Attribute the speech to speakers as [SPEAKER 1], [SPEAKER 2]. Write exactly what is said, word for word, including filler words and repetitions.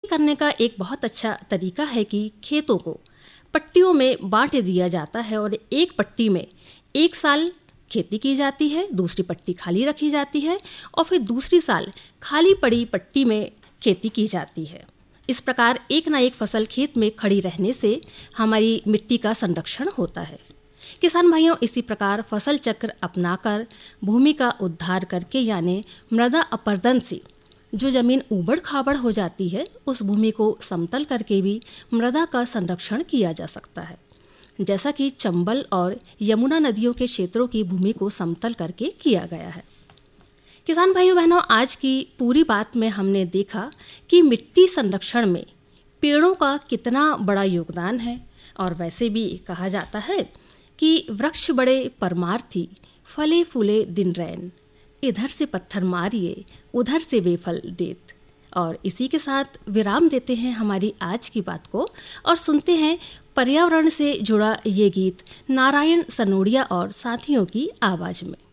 [SPEAKER 1] करने का एक बहुत अच्छा तरीका है कि खेतों को पट्टियों में बांट दिया जाता है और एक पट्टी में एक साल खेती की जाती है, दूसरी पट्टी खाली रखी जाती है और फिर दूसरी साल खाली पड़ी पट्टी में खेती की जाती है। इस प्रकार एक ना एक फसल खेत में खड़ी रहने से हमारी मिट्टी का संरक्षण होता है। किसान भाइयों, इसी प्रकार फसल चक्र अपनाकर भूमि का उद्धार करके यानी मृदा अपरदन से जो जमीन ऊबड़ खाबड़ हो जाती है उस भूमि को समतल करके भी मृदा का संरक्षण किया जा सकता है, जैसा कि चंबल और यमुना नदियों के क्षेत्रों की भूमि को समतल करके किया गया है। किसान भाइयों बहनों, आज की पूरी बात में हमने देखा कि मिट्टी संरक्षण में पेड़ों का कितना बड़ा योगदान है और वैसे भी कहा जाता है कि वृक्ष बड़े परमार्थी, फले फूले दिन रैन, इधर से पत्थर मारिए उधर से वे फल देत। और इसी के साथ विराम देते हैं हमारी आज की बात को और सुनते हैं पर्यावरण से जुड़ा ये गीत नारायण सनोडिया और साथियों की आवाज़ में।